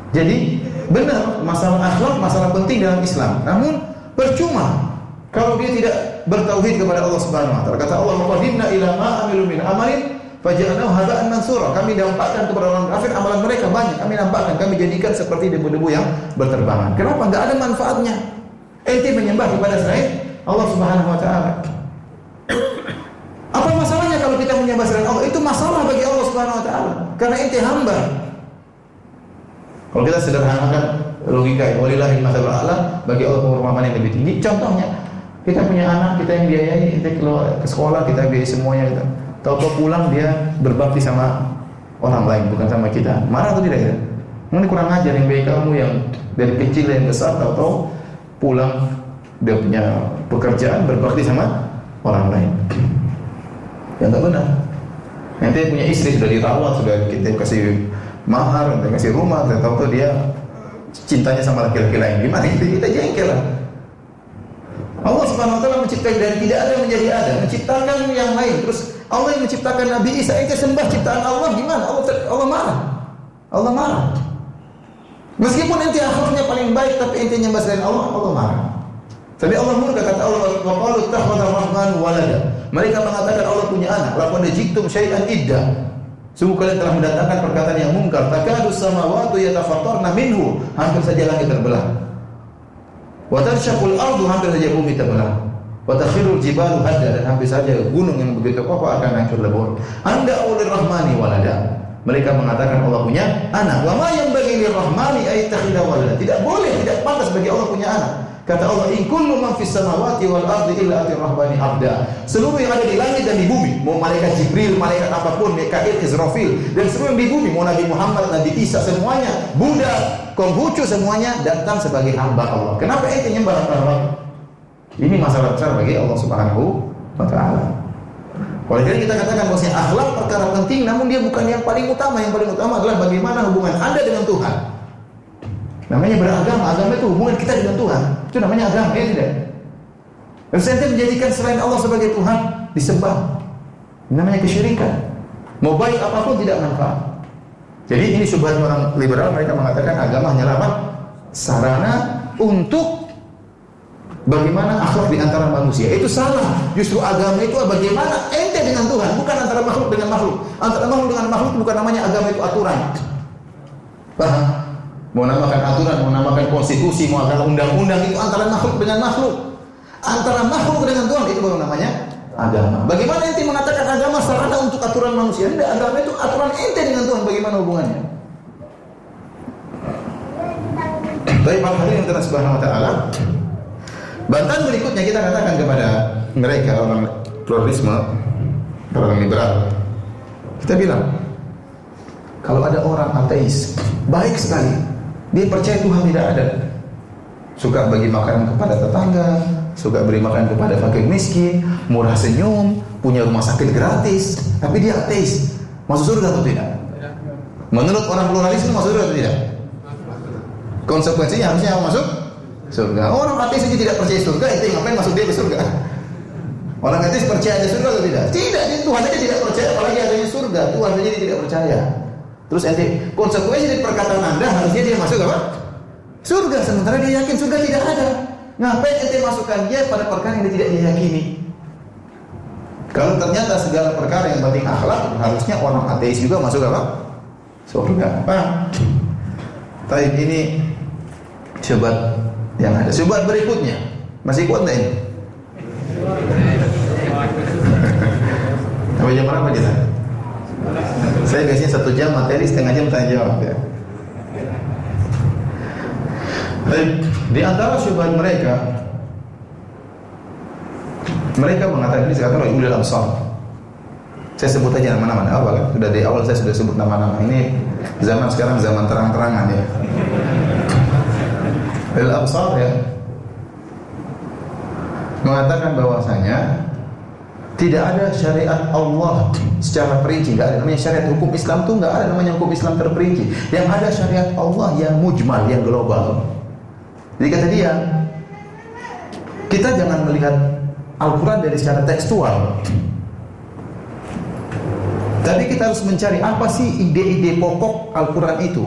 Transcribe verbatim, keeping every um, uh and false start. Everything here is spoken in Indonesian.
Jadi benar, masalah akhlak masalah penting dalam Islam. Namun percuma kalau dia tidak bertauhid kepada Allah Subhanahu wa taala. Kata Allah, "Qadimna ila ma amilu min amalin faja'alnahu haba'an mansura." Kami dampakkan kepada orang kafir amalan mereka banyak. Kami nampakkan, kami jadikan seperti debu-debu yang berterbangan. Kenapa? Enggak ada manfaatnya. Ente menyembah kepada selain Allah Subhanahu wa taala. Apa masalahnya kalau kita menyembah selain Allah? Itu masalah bagi Allah Subhanahu wa taala. Karena ente hamba. Kalau kita sederhanakan logika, walillahil matsalul a'la, bagi Allah perumpamaan yang lebih tinggi. Contohnya, kita punya anak, kita yang biayai, kita keluar ke sekolah, kita biayai semuanya kita. Tahu-tahu pulang dia berbakti sama orang lain, bukan sama kita. Marah atau tidak ya? Ini kurang ajar, yang biayai kamu yang dari kecil yang besar, tahu-tahu pulang dia punya pekerjaan berbakti sama orang lain. Yang tak benar. Nanti punya istri sudah dirawat, sudah kita kasih mahar, kita kasih rumah, kita tahu tuh dia cintanya sama laki-laki lain. Gimana kita kita jengkel lah. Allah Subhanahu wa taala menciptakan dari tidak ada menjadi ada, menciptakan yang lain. Terus Allah yang menciptakan Nabi Isa, ente sembah ciptaan Allah, gimana? Allah Allah marah. Allah marah. Meskipun ente akhlaknya paling baik tapi ente nyembah selain Allah, Allah marah. Tapi Allah murka, kata Allah, wa qalu ittakhadha ar-rahman walada. Mereka mengatakan Allah punya anak. Laqad ji'tum syai'an idda. Sungguh kalian telah mendatangkan perkataan yang mungkar. Takadu samawati yatafattarna minhu. Hampir saja langit terbelah. Wa tanshaqul ardu, hampir saja bumi terbelah. Wa takhirul jibalu hadda, dan hampir saja gunung yang begitu kokoh akan hancur lebur. Anda ulir rahmani walada. Mereka mengatakan Allah punya anak. Wa ma yanbaghi lirrahmani ay yattakhidha walada. Tidak boleh, tidak pantas bagi Allah punya anak. Kata Allah, in kullu man fis samawati wal ardi illa atir rahmani abda. Seluruh yang ada di langit dan di bumi, mau malaikat Jibril, malaikat apapun, Mikail, Israfil, dan seluruh yang di bumi, mau Nabi Muhammad, Nabi Isa, semuanya, Buddha, Konghucu, semuanya datang sebagai hamba Allah. Kenapa ente nyembah Allah? Ini masalah besar bagi Allah Subhanahu wa taala. Oleh karena kita katakan bahwasanya akhlak perkara penting, namun dia bukan yang paling utama. Yang paling utama adalah bagaimana hubungan Anda dengan Tuhan. Namanya beragama, agama itu hubungan kita dengan Tuhan. Itu namanya agama, ya tidak? Dan ente menjadikan selain Allah sebagai Tuhan, disembah. Ini namanya kesyirikan. Mau baik apapun tidak manfaat. Jadi ini syubhat orang liberal, mereka mengatakan agama hanyalah apa? Sarana untuk bagaimana akhlak di antara manusia. Itu salah. Justru agama itu bagaimana ente dengan Tuhan, bukan antara makhluk dengan makhluk. Antara makhluk dengan makhluk bukan namanya agama itu aturan. Paham? Mau namakan aturan, mau namakan konstitusi, mau namakan undang-undang, itu antara makhluk dengan makhluk. Antara makhluk dengan Tuhan, itu baru namanya agama. Bagaimana ente mengatakan agama sarana untuk aturan manusia? Tidak, agama itu aturan ente dengan Tuhan, bagaimana hubungannya? Baik, para hadirin yang Subhanahu wa taala. Bantahan berikutnya kita katakan kepada mereka orang pluralisme, orang liberal. Kita bilang, kalau ada orang ateis, baik sekali. Dia percaya Tuhan tidak ada. Suka bagi makan kepada tetangga, suka beri makan kepada fakir miskin, murah senyum, punya rumah sakit gratis, tapi dia ateis. Masuk surga atau tidak? Menurut orang pluralisme masuk surga atau tidak? Konsekuensinya harusnya masuk surga. Orang ateis saja tidak percaya surga, itu ngapain masuk dia ke surga? Orang ateis percaya ada surga atau tidak? Tidak, Tuhan saja tidak percaya, apalagi adanya surga. Tuhan saja tidak percaya. Terus ente konsekuensi dari perkataan Anda harusnya dia masuk apa? Surga, sementara dia yakin surga tidak ada. Ngapain ente masukkan dia pada perkara yang dia tidak diyakini? Kalau ternyata segala perkara yang penting akhlak, harusnya orang ateis juga masuk apa? Surga. Paham? Tapi ini syubhat yang ada. Syubhat berikutnya masih kuat enggak ini? Sampai jam berapa kita? Saya biasanya satu jam materi, setengah jam tanya jawab ya. Baik, di antara syubhat mereka, mereka mengatakan ini sekarang oleh ulil absar. Saya sebut aja nama-nama, apa kan? Sudah di awal saya sudah sebut nama-nama. Ini zaman sekarang zaman terang-terangan ya. Ulil absar ya mengatakan bahwasanya tidak ada syariat Allah secara perinci, nggak ada namanya syariat. Hukum Islam tuh nggak ada namanya hukum Islam terperinci. Yang ada syariat Allah yang mujmal, yang global. Jadi kata dia, kita jangan melihat Al-Quran dari secara tekstual, tapi kita harus mencari apa sih ide-ide pokok Al-Quran itu.